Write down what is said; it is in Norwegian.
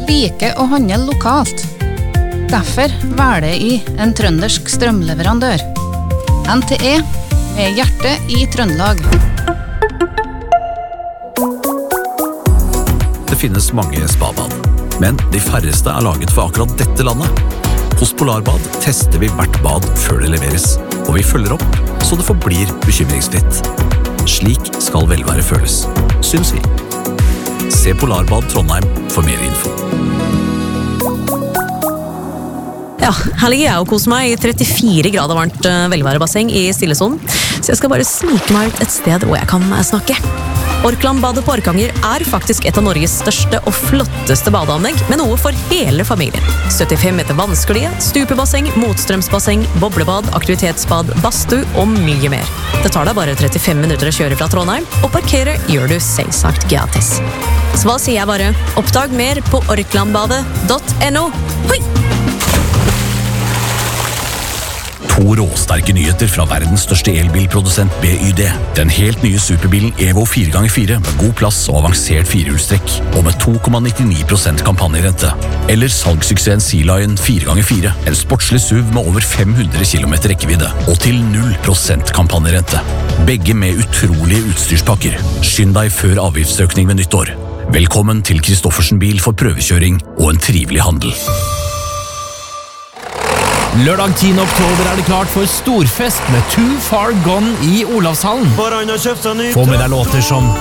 liker å handle lokalt. Derfor velger jeg en trøndersk strømleverandør. NTE, med hjerte i Trøndelag. Det finnes mange spabad, men de færreste er laget for akkurat dette landet. Hos Polarbad tester vi hvert bad før det leveres, og vi følger opp så det forblir bekymringsfritt. Slik skal velvære føles, syns vi. Se Polarbad Trondheim for mer info. Ja, her ligger jeg og koser meg i 34 grader varmt velværebasseng i Stillesonen, så jeg skal bare snike meg ut et sted hvor jeg kan snakke. Orklandbadet på Orkanger er faktisk et av Norges største og flotteste badeanlegg, med noe for hele familien. 75 meter vannsklie, stupebasseng, motstrømsbasseng, boblebad, aktivitetsbad, badstue og mye mer. Det tar deg bare 35 minutter å kjøre fra Trondheim, og parkere gjør du selvsagt gratis. Så hva sier jeg bare? Oppdag mer på orklandbadet.no. Hoi! To råsterke nyheter fra verdens største elbilprodusent BYD. Den helt nye superbilen Evo 4x4 med god plass og avansert firehjulstrekk, og med 2,99% kampanjerente. Eller salgssuksessen Sea Lion 4x4, en sportslig SUV med over 500 km rekkevidde, og til 0% kampanjerente. Begge med utrolige utstyrspakker. Skynd deg før avgiftsøkning ved nyttår. Velkommen til Kristoffersen bil for prøvekjøring og en trivelig handel. Lørdag 10. oktober er det klart for storfest med Too Far Gone i Olavshallen. Få med deg låter som